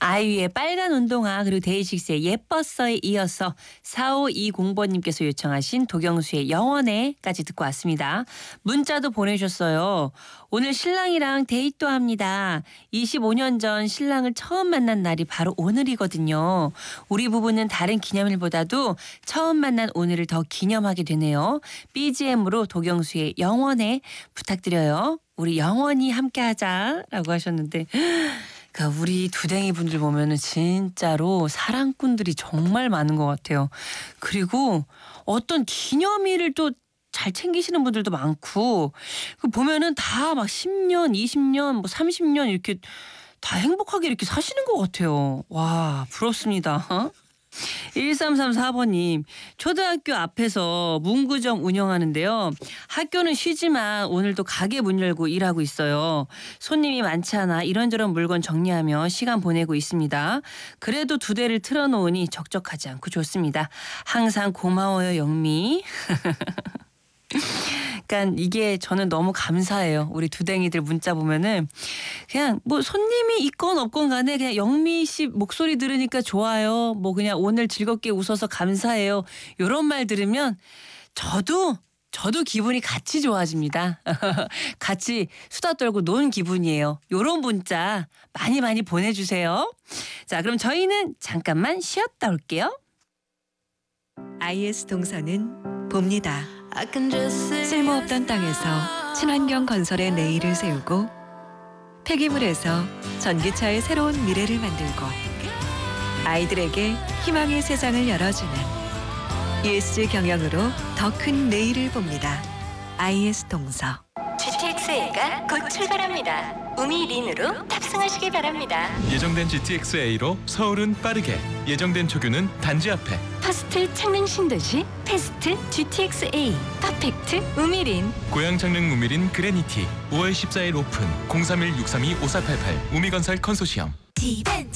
아이유의 빨간 운동화 그리고 데이식스의 예뻤어에 이어서 4520번님께서 요청하신 도경수의 영원해까지 듣고 왔습니다. 문자도 보내주셨어요. 오늘 신랑이랑 데이트 합니다. 25년 전 신랑을 처음 만난 날이 바로 오늘이거든요. 우리 부부는 다른 기념일보다도 처음 만난 오늘을 더 기념하게 되네요. BGM으로 도경수의 영원해 부탁드려요. 우리 영원히 함께하자라고 하셨는데 그러니까 우리 두댕이 분들 보면은 진짜로 사랑꾼들이 정말 많은 것 같아요. 그리고 어떤 기념일을 또 잘 챙기시는 분들도 많고 그 보면은 다 막 10년, 20년, 뭐 30년 이렇게 다 행복하게 이렇게 사시는 것 같아요. 와 부럽습니다. 1334번님 초등학교 앞에서 문구점 운영하는데요. 학교는 쉬지만 오늘도 가게 문 열고 일하고 있어요. 손님이 많지 않아 이런저런 물건 정리하며 시간 보내고 있습니다. 그래도 두 대를 틀어놓으니 적적하지 않고 좋습니다. 항상 고마워요 영미. 그러니까 이게 저는 너무 감사해요. 우리 두댕이들 문자 보면은 그냥 뭐 손님이 있건 없건 간에 그냥 영미 씨 목소리 들으니까 좋아요. 뭐 그냥 오늘 즐겁게 웃어서 감사해요. 이런 말 들으면 저도 기분이 같이 좋아집니다. 같이 수다 떨고 노는 기분이에요. 요런 문자 많이 보내주세요. 자 그럼 저희는 잠깐만 쉬었다 올게요. IS 동서는 봅니다. 쓸모없던 땅에서 친환경 건설의 내일을 세우고 폐기물에서 전기차의 새로운 미래를 만들고 아이들에게 희망의 세상을 열어주는 ESG 경영으로 더 큰 내일을 봅니다. IS 동서. GTX-A가 곧 출발합니다. 우미린으로 탑승하시기 바랍니다. 예정된 GTX-A로 서울은 빠르게, 예정된 초규는 단지 앞에. 퍼스트 창릉 신도시 패스트 GTX-A 퍼펙트 우미린. 고양 창릉 우미린 그레니티 5월 14일 오픈 031-632-5488 우미건설 컨소시엄.